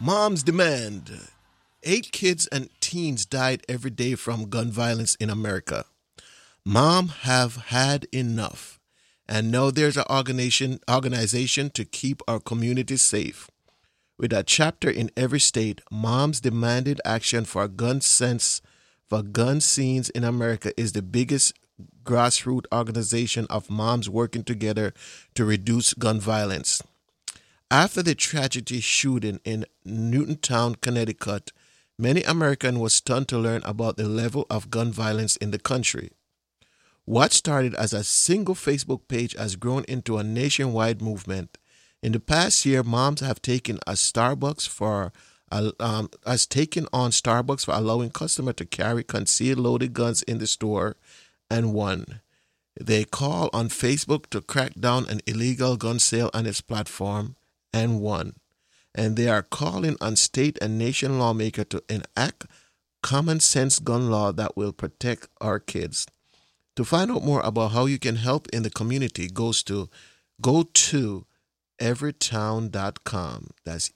Moms demand. 8 kids and teens died every day from gun violence in America. Mom have had enough. And now there's an organization to keep our communities safe. With a chapter in every state, moms demanded action for gun scenes in America is the biggest grassroots organization of moms working together to reduce gun violence. After the tragedy shooting in Newtown, Connecticut, many Americans were stunned to learn about the level of gun violence in the country. What started as a single Facebook page has grown into a nationwide movement. In the past year, moms have taken on Starbucks for allowing customers to carry concealed loaded guns in the store and won. They call on Facebook to crack down on illegal gun sale on its platform and won. And they are calling on state and nation lawmakers to enact common sense gun law that will protect our kids. To find out more about how you can help in the community, go to everytown.com. That's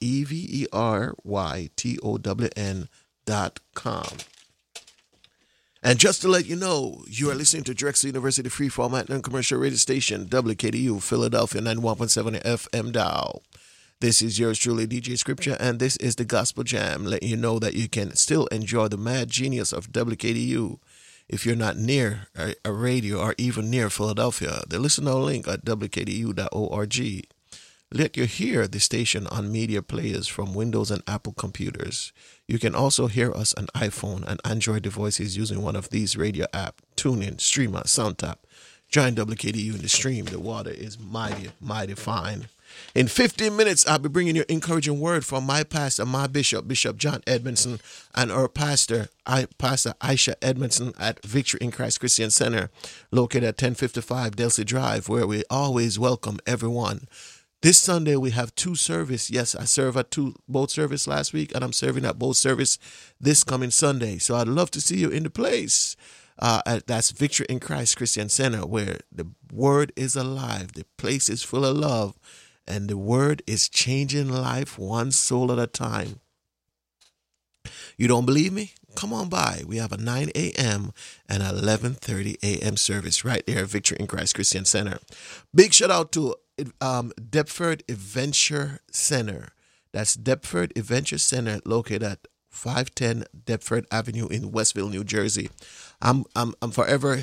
everytown.com. And just to let you know, you are listening to Drexel University Freeform and Commercial Radio Station, WKDU, Philadelphia, 91.7 FM dial. This is yours truly, DJ Scripture, and this is the Gospel Jam, letting you know that you can still enjoy the mad genius of WKDU if you're not near a radio or even near Philadelphia. The listener link at wkdu.org. Let you hear the station on media players from Windows and Apple computers. You can also hear us on iPhone and Android devices using one of these radio apps: TuneIn, Streamer, SoundTap. Join WKDU in the stream. The water is mighty, mighty fine. In 15 minutes, I'll be bringing you encouraging word from my pastor, my bishop, Bishop John Edmondson, and our pastor, Pastor Aisha Edmondson at Victory in Christ Christian Center, located at 1055 Delsey Drive, where we always welcome everyone. This Sunday, we have 2 services. Yes, I served at both services last week, and I'm serving at both services this coming Sunday. So I'd love to see you in the place. That's Victory in Christ Christian Center, where the word is alive. The place is full of love, and the word is changing life one soul at a time. You don't believe me? Come on by. We have a 9 a.m. and 11:30 a.m. service right there at Victory in Christ Christian Center. Big shout out to Deptford Adventure Center. That's Deptford Adventure Center, located at 510 Deptford Avenue in Westville, New Jersey. I'm forever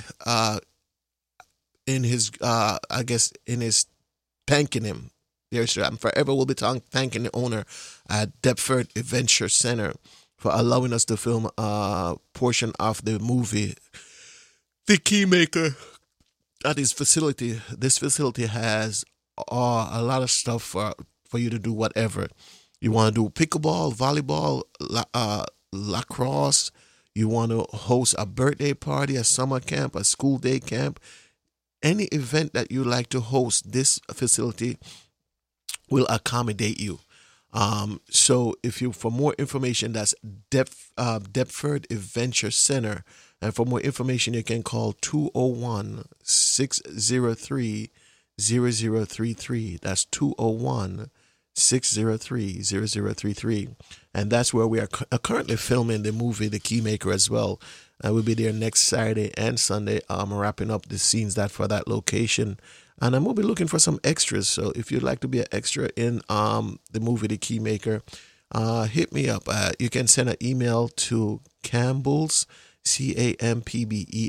in his thanking him. I'm forever will be thanking the owner at Deptford Adventure Center for allowing us to film a portion of the movie The Keymaker at his facility. This facility has a lot of stuff for you to do whatever. You want to do pickleball, volleyball, lacrosse. You want to host a birthday party, a summer camp, a school day camp. Any event that you like to host, this facility will accommodate you. So for more information, that's Deptford Adventure Center. And for more information, you can call 201-603-0033. That's 201-603-0033. And that's where we are currently filming the movie The Keymaker as well. And we'll be there next Saturday and Sunday, wrapping up the scenes for that location. And I'm going to be looking for some extras. So if you'd like to be an extra in the movie The Keymaker, hit me up. You can send an email to Campbell's,